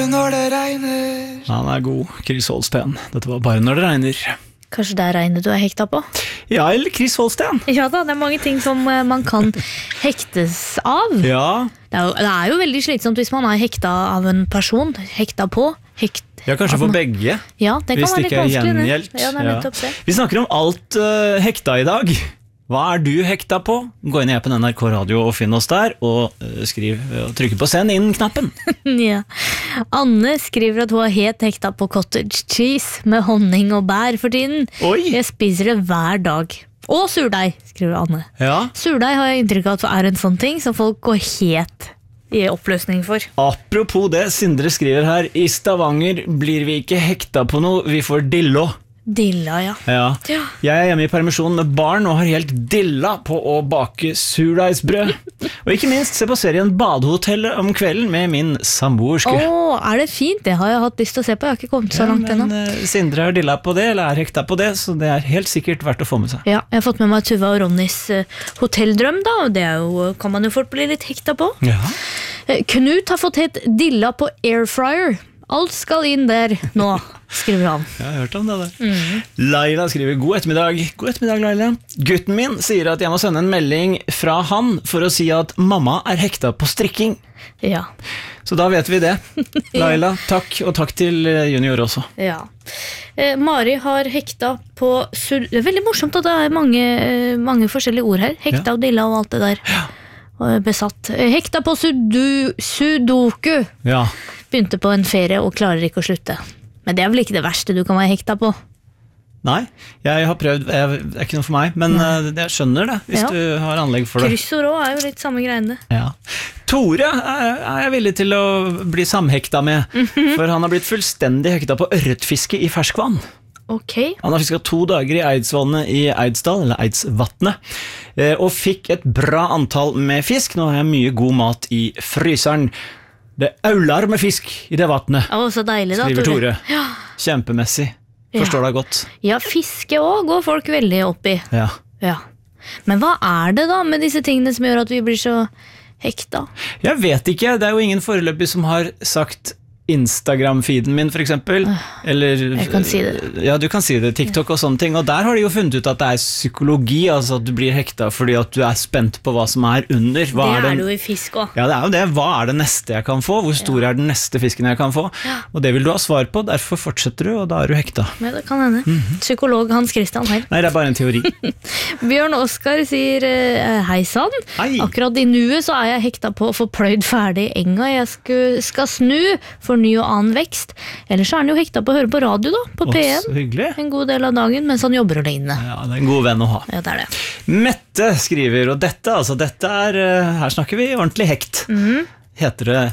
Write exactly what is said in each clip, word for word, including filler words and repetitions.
bare når det regner. Han er god, Chris Holsten. Dette var bare når det regner. Kanskje det er regnet du er hekta på? Ja, eller Chris Holsten. Ja da, det er mange ting som man kan hektes av. Ja. Det er jo, det er jo veldig slitsomt hvis man er hekta av en person. Hekta på, hekt. Ja, kanskje for begge. Ja, det kan være litt vanskelig. Gjengjeld. Ja, det er nettopp det. Vi snakker om alt uh, hekta i dag. Hva er du hekta på? Gå inn i appen N R K Radio og finn oss der, og uh, skriv og trykke på send inn-knappen. Ja. Anne skriver at hun er helt hekta på cottage cheese med honning og bær for tiden. Oi. Jeg spiser det hver dag. Og surdeig, skriver Anne. Ja. Surdeig har jeg inntrykk av at er en sånn ting som folk går helt i oppløsning for. Apropos det, Sindre skriver her, i Stavanger blir vi ikke hekta på noe, vi får dillo. Dilla, ja. Ja. Ja. Jeg er hjemme i permisjon med barn og har helt dilla på å bake surdeigsbrød. Og ikke minst se på serien Badehotellet om kvelden med min samboerske. Åh, er det fint? Det har jeg hatt lyst til å se på. Jeg har ikke kommet så Ja, langt ennå. men uh, Sindre har dilla på det, eller er hekta på det, så det er helt sikkert verdt å få med seg. Ja, jeg har fått med meg Tuva og Ronnys uh, hotelldrøm da, og det er jo, kan man jo fort bli litt hekta på. Ja. Uh, Knut har fått helt dilla på airfryer. Alt skal inn der nå, skriver han. Jeg har hørt om det der. Mm. Laila skriver, god ettermiddag. God ettermiddag, Laila. Gutten min sier at jeg må sende en melding fra han for å si at mamma er hekta på strikking. Ja. Så da vet vi det. Laila, takk, og takk til junior også. Ja. Eh, Mari har hekta på sul... Det er veldig morsomt at det er mange, eh, mange forskjellige ord her. Hekta Ja. og dilla og alt det der. Ja. Og besatt. Eh, Hekta på sudu, sudoku. Ja. Begynte på en ferie og klarer ikke å slutte. Men det er vel ikke det verste du kan være hekta på? Nei, jeg har prøvd, jeg, det er ikke noe for meg, men uh, jeg skjønner det, hvis Ja. du har anlegg for det. Kryssord også er jo litt samme greiene. Ja. Tore er, er jeg villig til å bli samhekta med, Mhm. for han har blitt fullstendig hekta på ørretfiske i ferskvann. Ok. Han har fisket to dager i Eidsvannet i Eidsdal, eller Eidsvatnet, eh, og fikk et bra antall med fisk. Nå har jeg mye god mat i fryseren. Det aular med fisk i det vattnet, Å, så deilig da, skriver Tore. Ja. Kjempemessig. Forstår Ja. deg godt. Ja, fiske også går folk veldig opp i. Ja. Ja. Men hva er det da med disse tingene som gjør at vi blir så hekta? Jeg vet ikke, det er jo ingen foreløpig som har sagt Instagram-feeden min, for eksempel. Eller, Jeg kan si det. Ja, du kan si det, TikTok og sånne ting. Og der har de jo funnet ut at det er psykologi, altså at du blir hekta fordi at du er spent på hva som er under. Hva det er den- det jo i fisk også. Ja, det er jo det. Hva er det neste jeg kan få? Hvor stor er den neste fisken jeg kan få? Og det vil du ha svar på, derfor fortsetter du, og da er du hekta. Ja, det kan hende. Psykolog Hans Christian her. Nei, det er bare en teori. Bjørn Oskar sier eh, hei sann. Hei. Akkurat i nuet så er jeg hekta på å få pløyd ferdig enga. Jeg skal, skal snu for ny og annen vekst. Ellers så er han jo hekta på å høre på radio da, på Å, P så en. hyggelig. En god del av dagen mens han jobber alene. Ja, det er en god venn å ha. Ja, det er det. Mette skriver, og dette, altså dette er, eh, her snakker vi ordentlig hekt. Heter det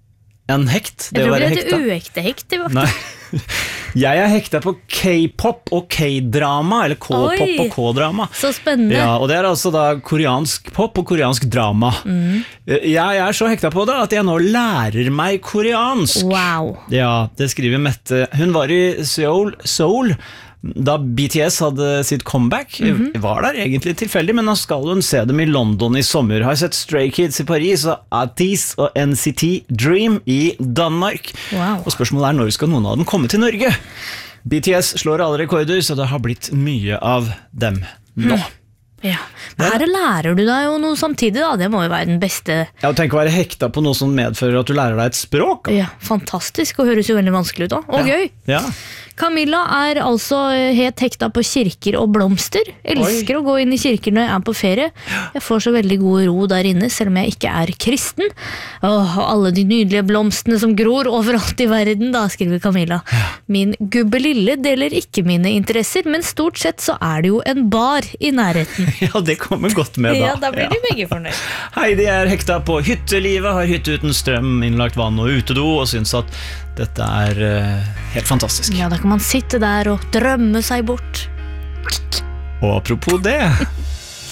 en hekt? Jeg Det å tror være det heter hekta? uekte hekt i hvert fall. Nei. Jeg er hekta på K-pop og K-drama, eller K-pop Oi. og K-drama. Så spennende. Ja, og det er altså da koreansk pop og koreansk drama. Mm. Jeg er så hekta på det at jeg nå lærer meg koreansk. Wow. Ja, det skriver Mette. Hun var i Seoul, Seoul da B T S hadde sitt comeback. Mhm. Jeg var der egentlig tilfeldig, men nå skal hun se dem i London i sommer. Har sett Stray Kids i Paris og Atis og N C T Dream i Danmark. Wow. Og spørsmålet er når skal noen av dem komme til Norge? B T S slår alle rekorder, så det har blitt mye av dem nå. Ja. Men her lærer du deg jo noe samtidig da. Det må jo være den beste. Ja, tenk å være hekta på noe som medfører at du lærer deg et språk. Ja, fantastisk, og høres jo veldig vanskelig ut da. Og gøy. Ja. Camilla er altså helt hekta på kirker og blomster. Elsker Oi. å gå inn i kirker når jeg er på ferie. Jeg får så veldig god ro der inne, selv om jeg ikke er kristen. Åh, alle de nydelige blomstene som gror overalt i verden, da, skriver Camilla. Min gubbe lille deler ikke mine interesser, men stort sett så er det jo en bar i nærheten. Ja, det kommer godt med da. Ja, da blir de begge fornøyd. Heidi er hekta på hyttelivet, har hytte uten strøm, innlagt vann og utedo, og synes at dette er uh, helt fantastisk. Ja, da kan man sitte der og drømme seg bort. Og apropos det,